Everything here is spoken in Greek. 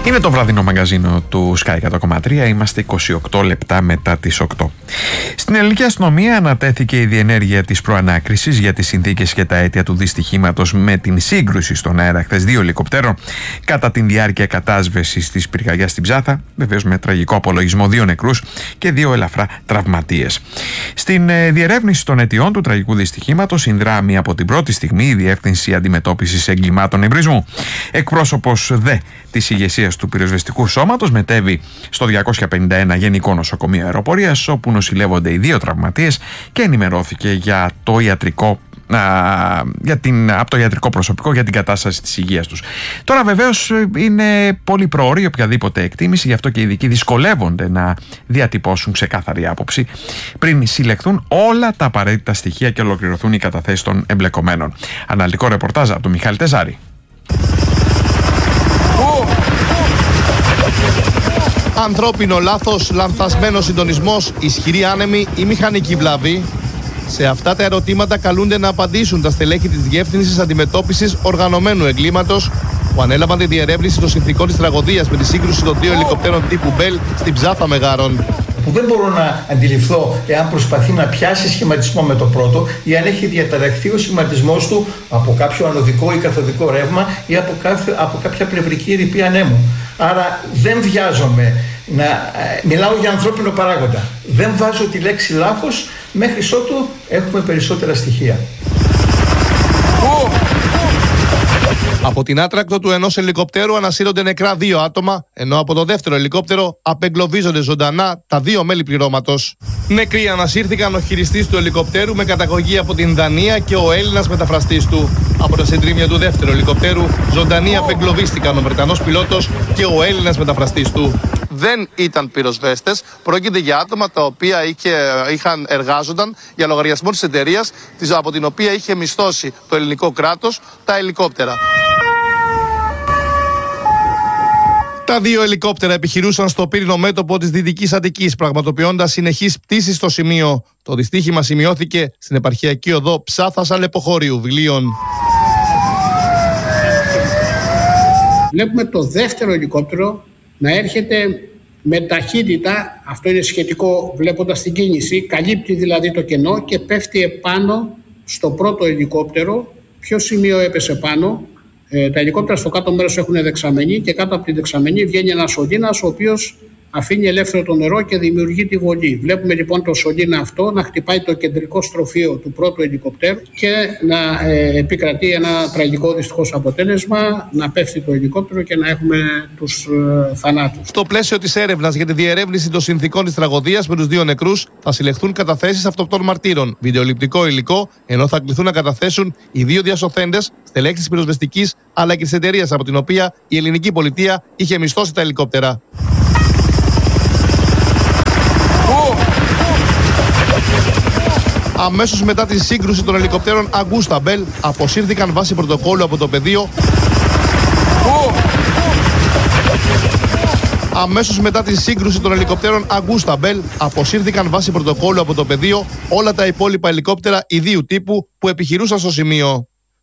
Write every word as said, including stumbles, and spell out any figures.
Είναι το βραδινό μαγκαζίνο του Sky εκατό κόμμα τρία, είμαστε είκοσι οκτώ λεπτά μετά τις οκτώ. Στην ελληνική αστυνομία ανατέθηκε η διενέργεια της προανάκρισης για τις συνθήκες και τα αίτια του δυστυχήματος με την σύγκρουση στον αέρα χθες δύο ελικοπτέρων κατά την διάρκεια κατάσβεσης της πυρκαγιάς στην Ψάθα, βεβαίως με τραγικό απολογισμό δύο νεκρούς και δύο ελαφρά τραυματίες. Στην ε, διερεύνηση των αιτιών του τραγικού δυστυχήματος συνδράμει από την πρώτη στιγμή η Διεύθυνση Αντιμετώπισης Εγκλημάτων Εμπρισμού. Εκπρόσωπος δε της ηγεσίας του πυροσβεστικού σώματος μετέβη στο διακόσια πενήντα ένα Γενικό Νοσοκομείο Αεροπορίας, όπου νοσηλεύονται οι δύο τραυματίες, και ενημερώθηκε για το ιατρικό Α, για την, από το ιατρικό προσωπικό για την κατάσταση της υγείας τους. Τώρα βεβαίως είναι πολύ προωρή οποιαδήποτε εκτίμηση, γι' αυτό και οι ειδικοί δυσκολεύονται να διατυπώσουν ξεκάθαρη άποψη πριν συλλεχθούν όλα τα απαραίτητα στοιχεία και ολοκληρωθούν οι καταθέσεις των εμπλεκομένων. Αναλυτικό ρεπορτάζ από τον Μιχάλη Τεζάρη. Ανθρώπινο λάθος, λανθασμένος συντονισμός, ισχυρή άνεμη ή μηχανική βλάβη. Σε αυτά τα ερωτήματα καλούνται να απαντήσουν τα στελέχη της Διεύθυνσης Αντιμετώπισης Οργανωμένου Εγκλήματος, που ανέλαβαν τη διερεύνηση των συνθηκών της τραγωδίας με τη σύγκρουση των δύο ελικοπτέρων τύπου Μπέλ στην Ψάθα Μεγάρων. Που δεν μπορώ να αντιληφθώ εάν προσπαθεί να πιάσει σχηματισμό με το πρώτο ή αν έχει διαταραχθεί ο σχηματισμός του από κάποιο ανωδικό ή καθοδικό ρεύμα ή από, κάθε, από κάποια πλευρική ρηπή ανέμου. Άρα δεν βιάζομαι να ε, μιλάω για ανθρώπινο παράγοντα. Δεν βάζω τη λέξη λάθος μέχρι ότου έχουμε περισσότερα στοιχεία. Από την άτρακτο του ενός ελικοπτέρου ανασύρονται νεκρά δύο άτομα, ενώ από το δεύτερο ελικόπτερο απεγκλωβίζονται ζωντανά τα δύο μέλη πληρώματος. Νεκροί ανασύρθηκαν ο χειριστής του ελικοπτέρου με καταγωγή από την Δανία και ο Έλληνας μεταφραστής του. Από τα συντρίμμια του δεύτερου ελικοπτέρου, ζωντανοί απεγκλωβίστηκαν ο Βρετανός πιλότος και ο Έλληνας μεταφραστής του. Δεν ήταν πυροσβέστες, πρόκειται για άτομα τα οποία είχε, είχαν, εργάζονταν για λογαριασμό της εταιρείας από την οποία είχε μισθώσει το ελληνικό κράτος τα ελικόπτερα. Τα δύο ελικόπτερα επιχειρούσαν στο πύρινο μέτωπο της Δυτικής Αττικής, πραγματοποιώντας συνεχείς πτήσεις στο σημείο. Το δυστύχημα σημειώθηκε στην επαρχιακή οδό Ψάθας Αλεποχωρίου Βιλίων. Βλέπουμε το δεύτερο ελικόπτερο να έρχεται με ταχύτητα, αυτό είναι σχετικό βλέποντας την κίνηση, καλύπτει δηλαδή το κενό και πέφτει επάνω στο πρώτο ελικόπτερο. Ποιο σημείο έπεσε πάνω? Ε, τα ελικόπτερα στο κάτω μέρος έχουν δεξαμενή και κάτω από τη δεξαμενή βγαίνει ένα σωλήνας ο οποίος αφήνει ελεύθερο το νερό και δημιουργεί τη βολή. Βλέπουμε λοιπόν το σωλήνα αυτό να χτυπάει το κεντρικό στροφείο του πρώτου ελικοπτέρου και να ε, επικρατεί ένα τραγικό δυστυχώς αποτέλεσμα, να πέφτει το ελικόπτερο και να έχουμε τους ε, θανάτους. Στο πλαίσιο της έρευνας για τη διερεύνηση των συνθηκών της τραγωδίας με τους δύο νεκρούς, θα συλλεχθούν καταθέσεις αυτοπτών μαρτύρων, βιντεοληπτικό υλικό, ενώ θα κληθούν να καταθέσουν οι δύο διασωθέντες, στελέχοι της πυροσβεστικής αλλά και της εταιρείας από την οποία η ελληνική πολιτεία είχε μισθώσει τα ελικόπτερα. Αμέσως μετά τη σύγκρουση των ελικοπτέρων Αγκούστα Μπέλ αποσύρθηκαν βάσει πρωτοκόλλου από το πεδίο. Αμέσως μετά τη σύγκρουση των ελικοπτέρων Αγκούστα Μπέλ αποσύρθηκαν βάσει πρωτοκόλλου από το πεδίο όλα τα υπόλοιπα ελικόπτερα ιδίου τύπου που επιχειρούσαν στο σημείο.